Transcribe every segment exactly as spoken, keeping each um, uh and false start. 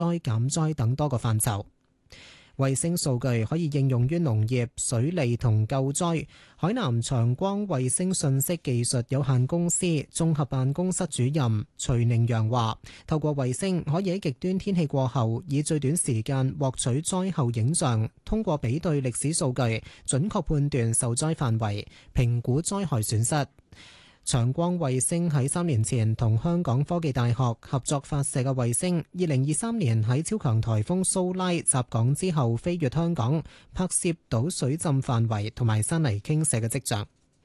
災減災等多個範疇。衛星數據可以應用於農業、水利同救災。海南長光衛星信息技術有限公司綜合辦公室主任徐寧陽話，透過衛星可以喺極端天氣過後，以最短時間獲取災後影像，通過比對歷史數據，準確判斷受災範圍，評估災害損失。長光衛星喺三年前同香港科技大學合作發射嘅衛星，二零二三年喺超強颱風蘇拉襲港之後飛越香港，拍攝到水浸範圍同埋山泥傾瀉嘅跡象。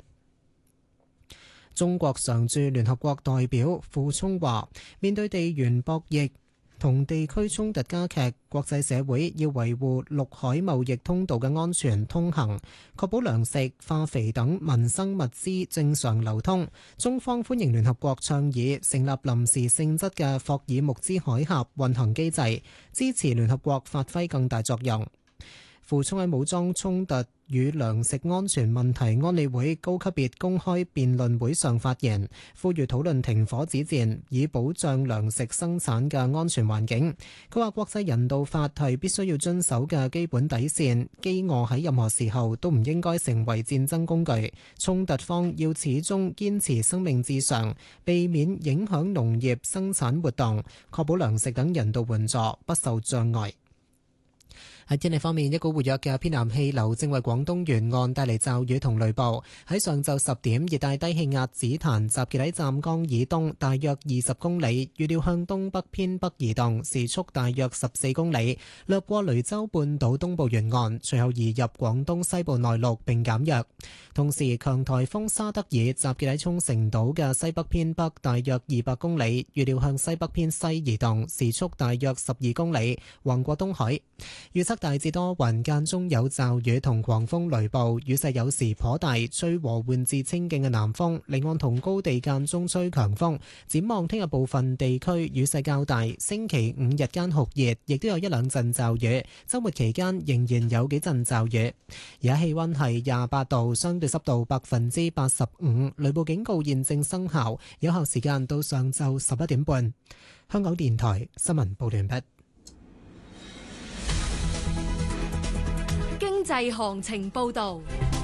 中國常駐聯合國代表傅聰話，面對地緣博弈同地區衝突加劇，國際社會要維護陸海貿易通道嘅安全通行，確保糧食、化肥等民生物資正常流通。中方歡迎聯合國倡議成立臨時性質嘅霍爾木茲海峽運行機制，支持聯合國發揮更大作用。傅聰喺武裝衝突與糧食安全問題安理會高級別公開辯論會上發言，呼籲討論停火止戰，以保障糧食生產嘅安全環境。佢話國際人道法係必須要遵守嘅基本底線，飢餓喺任何時候都唔應該成為戰爭工具。衝突方要始終堅持生命至上，避免影響農業生產活動，確保糧食等人道援助不受障礙。喺天氣方面，一股活躍嘅偏南氣流正為廣東沿岸帶嚟驟雨同雷暴。喺上晝十點，熱帶低氣壓紫檀集結喺湛江以東大約二十公里，預料向東北偏北移動，時速大約十四公里，掠過雷州半島東部沿岸，隨後移入廣東西部內陸並減弱。同時，強颱風沙德爾集結喺沖繩島嘅西北偏北大約二百公里，預料向西北偏西移動，時速大約十二公里，橫過東海。預測大致多雲，間中有驟雨同狂風雷暴，雨勢有時頗大，吹和緩至清勁嘅南風，離岸同高地間中吹強風。展望聽日部分地區雨勢較大，星期五日間酷熱，亦都有一兩陣驟雨。週末期間仍然有幾陣驟雨。而家氣溫係廿八度，相對濕度百分之八十五，雷暴警告現正生效，有效時間到上晝十一點半。香港電台新聞報道完畢。 經濟行情報道。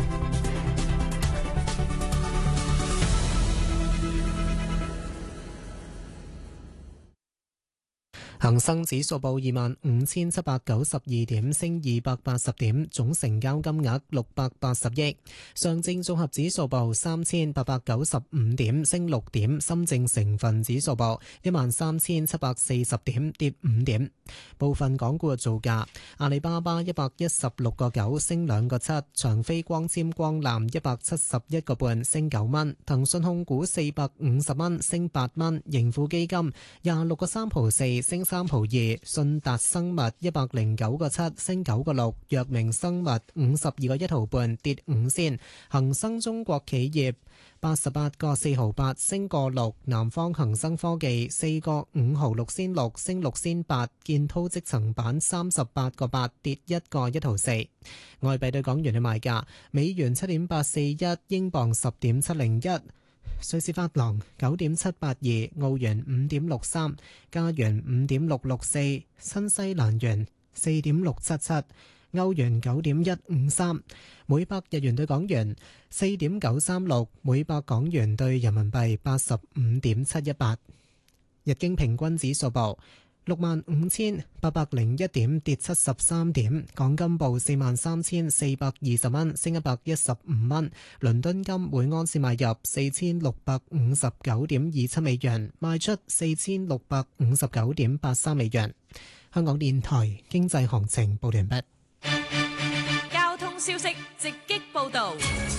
恒生指數報二萬五千七百九十二點，升二百八十點，總成交金額六百八十億。上證綜合指數報三千八百九十五點，升六點。深證成分指數報一萬三千七百四十點，跌五點。部分港股嘅造價：阿里巴巴一百一十六個九，升兩個七；長飛光纖光纜一百七十一個半，升九蚊；騰訊控股四百五十蚊，升八蚊；盈富基金廿六個三毫四，升三毫二；信達生物一百零九個七，升九個六；藥明生物五十二個一毫半，跌五仙；恒生中國企業八十八個四毫八，升個六；南方恒生科技四個五毫六仙六，升六仙八；建滔積層板三十八個八，跌一個一毫四。外幣對港元嘅賣價：美元七點八四一，英鎊十點七零一。瑞士法郎九點七八二，澳元五點六三，加元五點六六四，新西蘭元四點六七七，歐元九點一五三，每百日元對港元四點九三六，每百港元對人民幣八十五點七一八。日經平均指數報六萬五千八百零一點，跌七十三點。港金報四萬三千四百二十蚊，升一百一十五蚊。倫敦金每盎司買入四千六百五十九點二七美元，賣出四千六百五十九點八三美元。香港電台經濟行情報完畢。 交通消息直擊報道。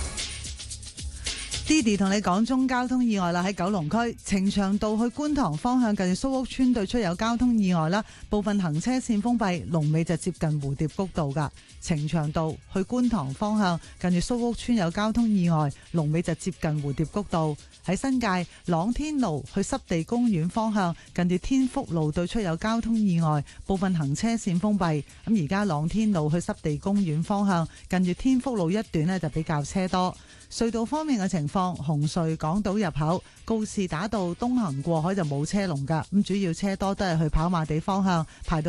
Didi 同你講中交通意外啦，喺九龍區呈祥道去觀塘方向近住蘇屋村對出有交通意外啦，部分行車線封閉，龍尾就接近蝴蝶谷道噶。呈祥道去觀塘方向近住蘇屋村有交通意外，龍尾就接近蝴蝶谷道。喺新界朗天路去濕地公園方向近住天福路對出有交通意外，部分行車線封閉。咁而家朗天路去濕地公園方向近住天福路一段呢，就比較車多。隧道方面嘅情況，紅隧港島入口告士打道東行過海就冇車龍噶，咁主要車多都係去跑馬地方向排到